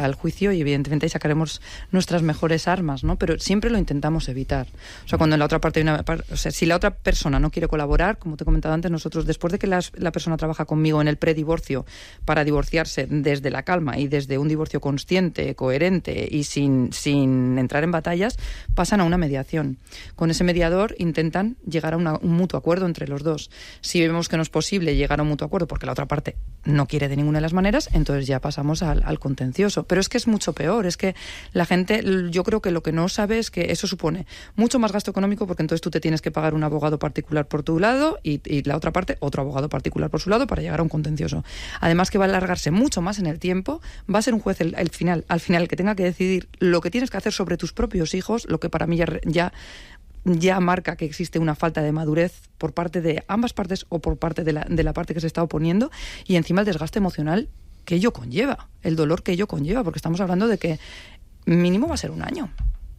al juicio y evidentemente ahí sacaremos nuestras mejores armas, ¿no? Pero siempre lo intentamos evitar. O sea, cuando en la otra parte si la otra persona no quiere colaborar, como te he comentado antes, nosotros después de que la persona trabaja conmigo en el predivorcio para divorciarse desde la calma y desde un divorcio consciente, coherente y sin entrar en batallas, pasan a una mediación. Con ese mediador intentan llegar a un mutuo acuerdo entre los dos. Si vemos que no es posible llegar a un mutuo acuerdo porque la otra parte no quiere de ninguna de las maneras, entonces ya pasamos al contencioso. Pero es que es mucho peor, es que la gente, yo creo que lo que no sabe es que eso supone mucho más gasto económico, porque entonces tú te tienes que pagar un abogado particular por tu lado y la otra parte otro abogado particular por su lado para llegar a un contencioso. Además que va a alargarse mucho más en el tiempo, va a ser un juez al final el que tenga que decidir lo que tienes que hacer sobre tus propios hijos, lo que para mí ya marca que existe una falta de madurez por parte de ambas partes o por parte de la parte que se está oponiendo, y encima el desgaste emocional que ello conlleva, el dolor que ello conlleva, porque estamos hablando de que mínimo va a ser un año.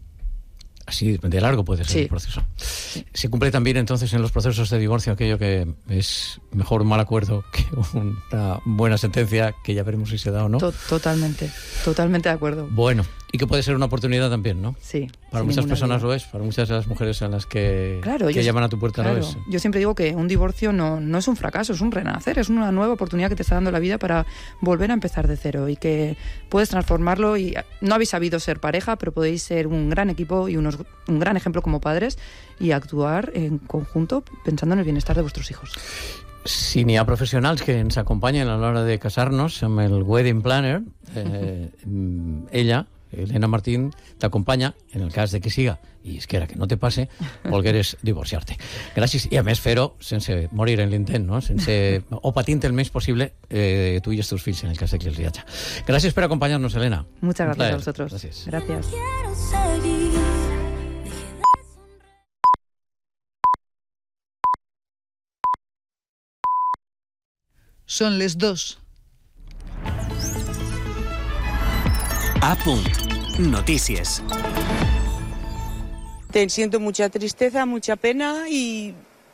Así de largo puede ser el proceso. Sí. Se cumple también entonces en los procesos de divorcio aquello que es mejor un mal acuerdo que una buena sentencia, que ya veremos si se da o no. Totalmente de acuerdo. Bueno, y que puede ser una oportunidad también, ¿no? Sí. Para muchas personas lo es, para muchas de las mujeres a las que llaman a tu puerta lo es. Yo siempre digo que un divorcio no es un fracaso, es un renacer, es una nueva oportunidad que te está dando la vida para volver a empezar de cero y que puedes transformarlo. Y no habéis sabido ser pareja, pero podéis ser un gran equipo y un gran ejemplo como padres y actuar en conjunto pensando en el bienestar de vuestros hijos. Si n'hi ha professionals que ens acompanyen a l'hora de casar-nos amb el Wedding Planner, ella, Elena Martín, t'acompanya en el cas de que siga, i és que era que no te passe, volgueres divorciar-te. Gràcies, i a més fer-ho sense morir en l'intent, no? O patint el més possible tu i els teus fills en el cas de que els viatja. Gràcies per acompanyar-nos, Elena. Muchas gracias a vosotros. Gracias. Son les 2. Noticias. Siento mucha tristeza, mucha pena y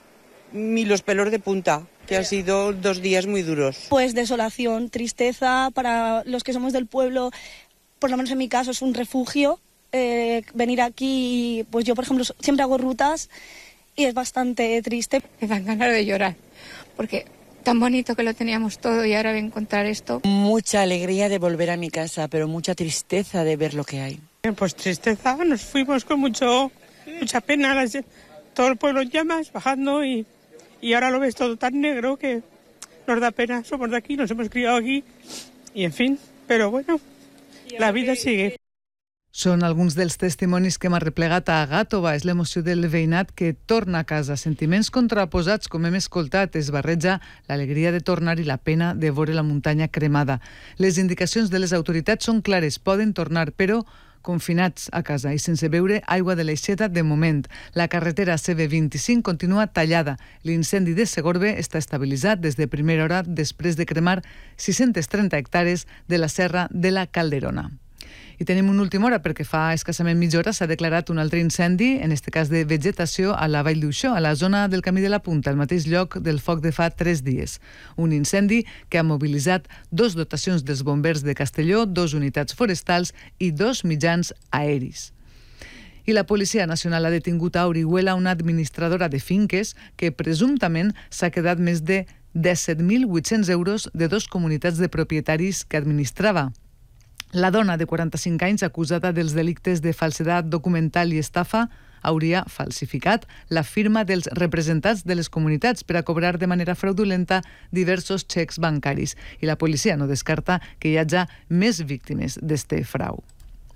los pelos de punta, que han sido 2 días muy duros. Pues desolación, tristeza para los que somos del pueblo. Por lo menos en mi caso es un refugio. Venir aquí, pues yo por ejemplo siempre hago rutas y es bastante triste. Me dan ganas de llorar porque tan bonito que lo teníamos todo y ahora voy a encontrar esto. Mucha alegría de volver a mi casa, pero mucha tristeza de ver lo que hay. Pues tristeza, nos fuimos con mucha pena, todo el pueblo en llamas, bajando y ahora lo ves todo tan negro que nos da pena. Somos de aquí, nos hemos criado aquí y en fin, pero bueno, la vida sigue. Són alguns dels testimonis que m'ha replegat a Gàtova. És l'emoció del veïnat que torna a casa. Sentiments contraposats, com hem escoltat, es barreja l'alegria de tornar i la pena de veure la muntanya cremada. Les indicacions de les autoritats són clares, poden tornar, però confinats a casa i sense beure aigua de l'aixeta de moment. La carretera CV25 continua tallada. L'incendi de Segorbe està estabilitzat des de primera hora després de cremar 630 hectàrees de la serra de la Calderona. I tenim una última hora perquè fa escassament mitja hora s'ha declarat un altre incendi, en este cas de vegetació, a la Vall d'Uixó, a la zona del Camí de la Punta, al mateix lloc del foc de fa 3 dies. Un incendi que ha mobilitzat 2 dotacions dels bombers de Castelló, 2 unitats forestals i 2 mitjans aeris. I la Policia Nacional ha detingut a Orihuela una administradora de finques que presumptament s'ha quedat més de 17.800 euros de 2 comunitats de propietaris que administrava. La dona de 45 anys acusada dels delictes de falsedat documental i estafa hauria falsificat la firma dels representants de les comunitats per a cobrar de manera fraudulenta diversos xecs bancaris. I la policia no descarta que hi hagi més víctimes d'este frau.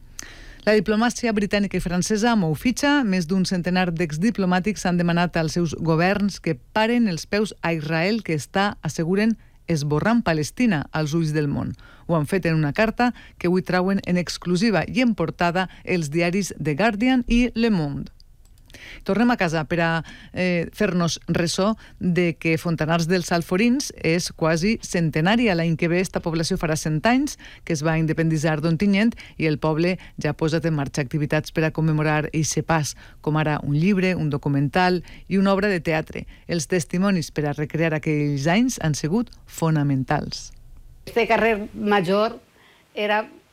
La diplomàcia britànica i francesa mou fitxa. Més d'un centenar d'exdiplomàtics han demanat als seus governs que paren els peus a Israel, que està, asseguren, esborrant Palestina als ulls del món. Ho han fet en una carta que avui trauen en exclusiva i en portada els diaris The Guardian i Le Monde. Tornem a casa per a fer-nos ressò de que Fontanars dels Alforins és quasi centenari. L'any que ve esta població farà 100 anys que es va independitzar d'Ontinyent i el poble ja ha posat en marxa activitats per a commemorar eixe pas, com ara un llibre, un documental i una obra de teatre. Els testimonis per a recrear aquells anys han sigut fonamentals. Este carrer major era